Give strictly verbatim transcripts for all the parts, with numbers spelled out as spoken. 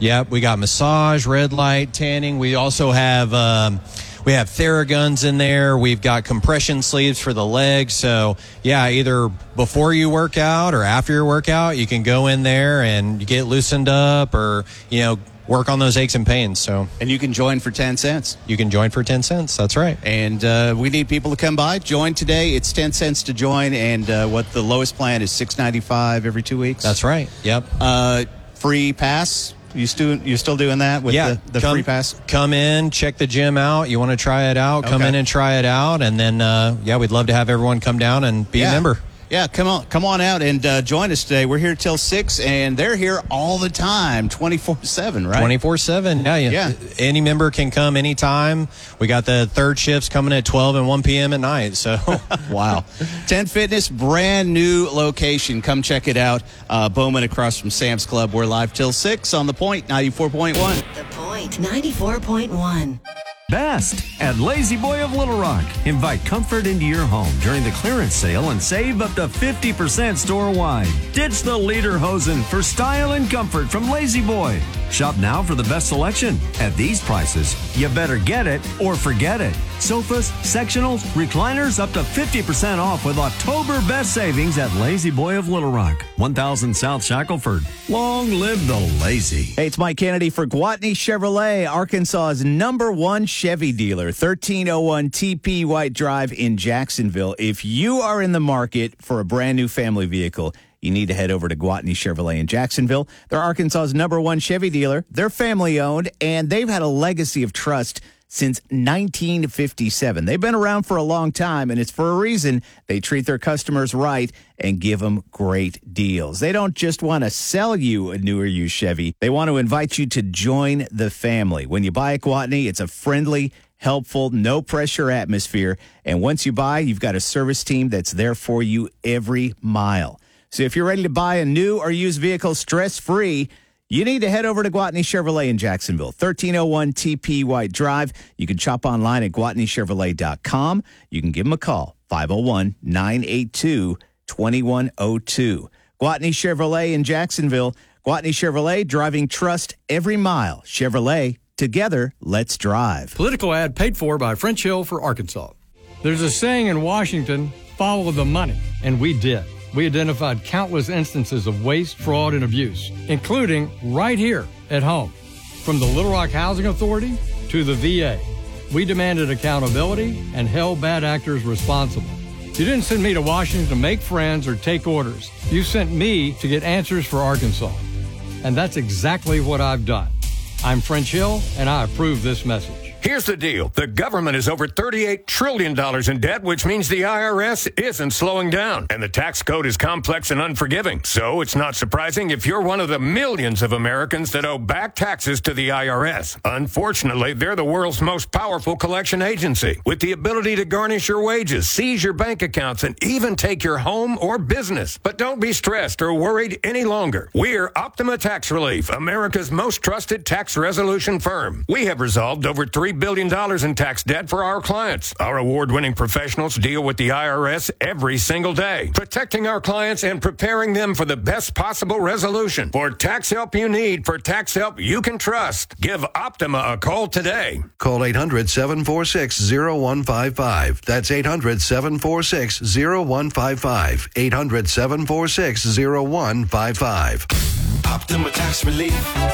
Yep, we got massage, red light, tanning. We also have um, we have Theraguns in there. We've got compression sleeves for the legs. So, yeah, either before you work out or after your workout, you can go in there and you get loosened up or, you know, work on those aches and pains. So, and you can join for ten cents. You can join for ten cents. That's right. And uh, we need people to come by. Join today. It's ten cents to join. And uh, what the lowest plan is six ninety-five every two weeks. That's right. Yep. Uh, free pass. You still you still doing that with yeah, the, the come, free pass? Come in, check the gym out. You want to try it out? Come okay. in and try it out. And then, uh, yeah, we'd love to have everyone come down and be yeah. a member. Yeah, come on, come on out and uh, join us today. We're here till six, and they're here all the time, twenty-four seven, right? twenty-four seven, yeah, yeah. Yeah. Any member can come anytime. We got the third shifts coming at twelve and one p.m. at night, so. Wow. ten Fitness, brand new location. Come check it out. Uh, Bowman across from Sam's Club. We're live till six on The Point, ninety-four point one. The Point, ninety-four point one. Best at Lazy Boy of Little Rock. Invite comfort into your home during the clearance sale and save up to fifty percent store-wide. Ditch the lederhosen for style and comfort from Lazy Boy. Shop now for the best selection. At these prices, you better get it or forget it. Sofas, sectionals, recliners up to fifty percent off with October best savings at Lazy Boy of Little Rock. one thousand South Shackelford. Long live the lazy. Hey, it's Mike Kennedy for Gwatney Chevrolet, Arkansas's number one Chevy dealer, thirteen oh one T P White Drive in Jacksonville. If you are in the market for a brand new family vehicle, you need to head over to Gwatney Chevrolet in Jacksonville. They're Arkansas's number one Chevy dealer. They're family-owned, and they've had a legacy of trust since nineteen fifty-seven. They've been around for a long time, and it's for a reason. They treat their customers right and give them great deals. They don't just want to sell you a new or used Chevy. They want to invite you to join the family. When you buy a Gwatney, it's a friendly, helpful, no-pressure atmosphere. And once you buy, you've got a service team that's there for you every mile. So if you're ready to buy a new or used vehicle stress-free, you need to head over to Gwatney Chevrolet in Jacksonville, thirteen oh one T P White Drive. You can shop online at gwatney chevrolet dot com. You can give them a call, five oh one, nine eight two, two one oh two. Gwatney Chevrolet in Jacksonville. Gwatney Chevrolet, driving trust every mile. Chevrolet, together, let's drive. Political ad paid for by French Hill for Arkansas. There's a saying in Washington, follow the money, and we did. We identified countless instances of waste, fraud, and abuse, including right here at home. From the Little Rock Housing Authority to the V A, we demanded accountability and held bad actors responsible. You didn't send me to Washington to make friends or take orders. You sent me to get answers for Arkansas. And that's exactly what I've done. I'm French Hill, and I approve this message. Here's the deal. The government is over thirty-eight trillion dollars in debt, which means the I R S isn't slowing down. And the tax code is complex and unforgiving. So it's not surprising if you're one of the millions of Americans that owe back taxes to the I R S. Unfortunately, they're the world's most powerful collection agency, with the ability to garnish your wages, seize your bank accounts, and even take your home or business. But don't be stressed or worried any longer. We're Optima Tax Relief, America's most trusted tax resolution firm. We have resolved over three billion dollars in tax debt for our clients. Our award-winning professionals deal with the I R S every single day, protecting our clients and preparing them for the best possible resolution. For tax help you need, for tax help you can trust, give Optima a call today. Call eight hundred, seven four six, zero one five five. That's eight hundred, seven four six, zero one five five. eight hundred, seven four six, zero one five five. Optima Tax Relief.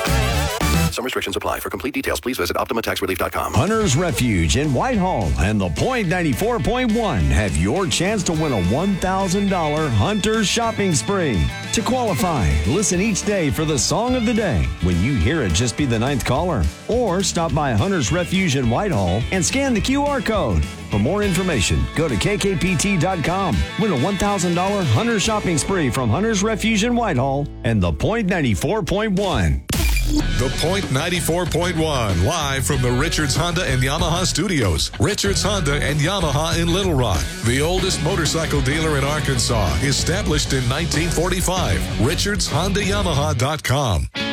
Some restrictions apply. For complete details, please visit optima tax relief dot com. Hunter's Refuge in Whitehall and The Point ninety-four point one have your chance to win a one thousand dollars Hunter's shopping spree. To qualify, listen each day for the song of the day. When you hear it, just be the ninth caller. Or stop by Hunter's Refuge in Whitehall and scan the Q R code. For more information, go to k k p t dot com. Win a one thousand dollars Hunter's shopping spree from Hunter's Refuge in Whitehall and The Point ninety-four point one. The Point ninety-four point one, live from the Richards Honda and Yamaha studios. Richards Honda and Yamaha in Little Rock, the oldest motorcycle dealer in Arkansas, established in nineteen forty-five. richards honda yamaha dot com.